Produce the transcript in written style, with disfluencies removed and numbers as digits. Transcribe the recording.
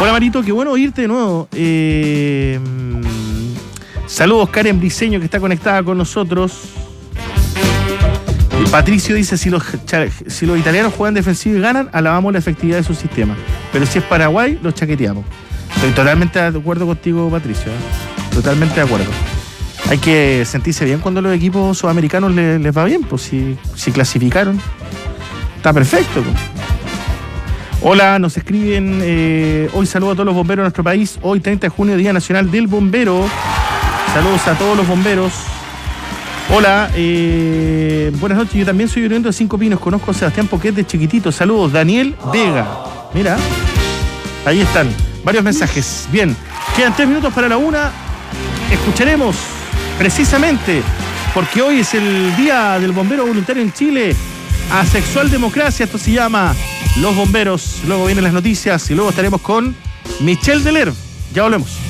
Hola Marito, qué bueno oírte de nuevo. Saludos Karen Briceño que está conectada con nosotros. Patricio dice, si los italianos juegan defensivo y ganan, alabamos la efectividad de su sistema. Pero si es Paraguay, los chaqueteamos. Estoy totalmente de acuerdo contigo, Patricio. Totalmente de acuerdo. Hay que sentirse bien cuando los equipos sudamericanos les va bien, pues si clasificaron. Está perfecto. Pues. Hola, nos escriben, hoy saludo a todos los bomberos de nuestro país. Hoy 30 de junio, Día Nacional del Bombero. Saludos a todos los bomberos. Hola, buenas noches, yo también soy oriundo de Cinco Pinos, conozco a Sebastián Poquet de chiquitito. Saludos, Daniel Vega. Mira, ahí están, varios mensajes. Bien, quedan 3 minutos para la 1. Escucharemos precisamente, porque hoy es el Día del Bombero Voluntario en Chile, Asexual Democracia, esto se llama Los Bomberos. Luego vienen las noticias y luego estaremos con Michelle Delerve. Ya volvemos.